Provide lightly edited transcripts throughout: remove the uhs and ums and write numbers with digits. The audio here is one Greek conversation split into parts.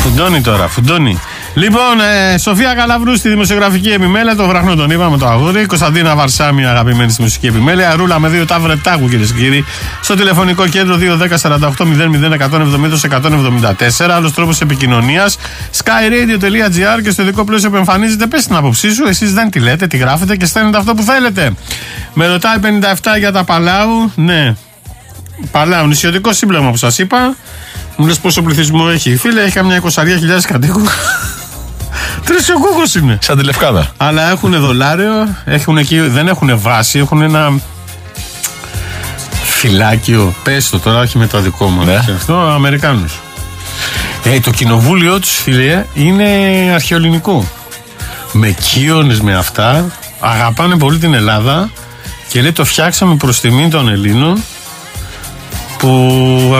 Φουντώνει τώρα, φουντώνει. Λοιπόν, Σοφία Καλαβρού στη δημοσιογραφική επιμέλεια, το βραχνό τον είπαμε, το αγόρι. Κωνσταντίνα Βαρσάμι, αγαπημένη στη μουσική επιμέλεια. Ρούλα με 2 ταυρετάκου, κυρίες και κύριοι. Στο τηλεφωνικό κέντρο 210-48-00-174. Άλλος τρόπος επικοινωνίας. skyradio.gr και στο ειδικό πλαίσιο που εμφανίζεται, πες την άποψή σου. Εσείς δεν τη λέτε, τη γράφετε και στέλνετε αυτό που θέλετε. Με ρωτάει 57 για τα Παλάου. Ναι, Παλάου, νησιωτικό σύμπλεγμα που σας είπα. Μου λες πόσο πληθυσμό έχει. Φίλε, έχει καμιά 20.000 κατοίκους. Τρεσιοκούκος είναι. Σαν τη Λευκάδα. Αλλά έχουν δολάριο, δεν έχουν βάση, έχουν ένα φυλάκιο. Πες το τώρα, όχι με το δικό μου. Ναι. Αυτό, Αμερικάνους. Το κοινοβούλιο τους, φίλε, είναι αρχαιοελληνικό. Με κύονες, με αυτά. Αγαπάνε πολύ την Ελλάδα και λέει το φτιάξαμε προς τιμή των Ελλήνων που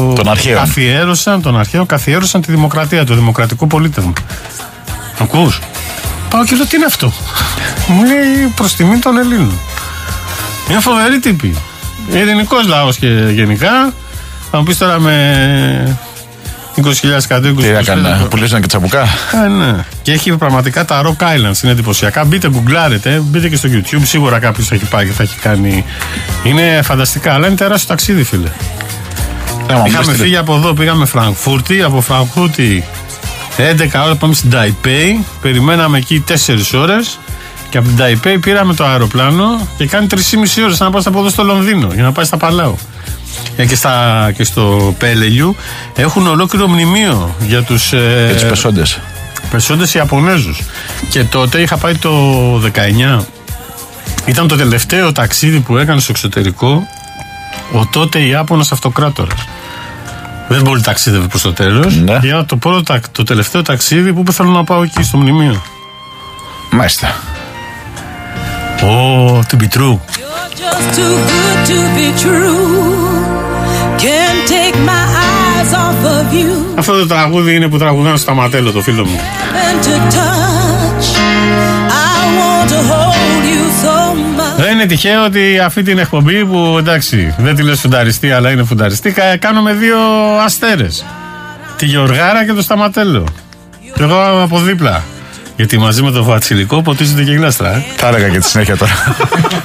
καθιέρωσαν τη δημοκρατία, το δημοκρατικό πολίτευμα. Ακούς? Πάω και λέω τι είναι αυτό. Μου λέει προς τιμή των Ελλήνων. Είναι φοβερή τύπη. Ελληνικός λαός και γενικά. Θα μου πεις τώρα με 20.000 κατοίκους. Τι έκανα, πουλήσαν και τσαμπουκά. Ναι. Και έχει πραγματικά τα Rock Islands, είναι εντυπωσιακά. Μπείτε, γκουγκλάρετε, μπείτε και στο YouTube. Σίγουρα κάποιος θα έχει πάει και θα έχει κάνει. Είναι φανταστικά, αλλά είναι τεράστιο ταξίδι, φίλε. Είχαμε φύγει από εδώ, πήγαμε Φραγκφούρτη, από Φραγκφούρτη 11 ώρες πάμε στην Ταϊπέι, περιμέναμε εκεί 4 ώρες και από την Ταϊπέι πήραμε το αεροπλάνο και κάνει 3,5 ώρες να πας από εδώ στο Λονδίνο για να πάει στα Παλάου. Και στο Πέλεγιου έχουν ολόκληρο μνημείο για τους πεσόντες. Πεσόντες Ιαπωνέζους. Και τότε είχα πάει το 19. Ήταν το τελευταίο ταξίδι που έκανε στο εξωτερικό ο τότε Ιάπωνας αυτοκράτορας. Δεν πολύ ταξίδευε προς το τέλος. Ναι. Και το τελευταίο ταξίδι που θέλω να πάω εκεί στο μνημείο. Μάλιστα. To be true. Αυτό το τραγούδι είναι που τραγουδάνε στο Σταματέλο, το φίλο μου. Δεν είναι τυχαίο ότι αυτή την εκπομπή που εντάξει δεν τη λες φουνταριστή αλλά είναι φουνταριστή, κάνουμε 2 αστέρες. Τη Γεωργάρα και το Σταματέλο. Και εγώ από δίπλα. Γιατί μαζί με το Βασιλικό ποτίζεται και γλάστρα. Θα έλεγα και τη συνέχεια τώρα.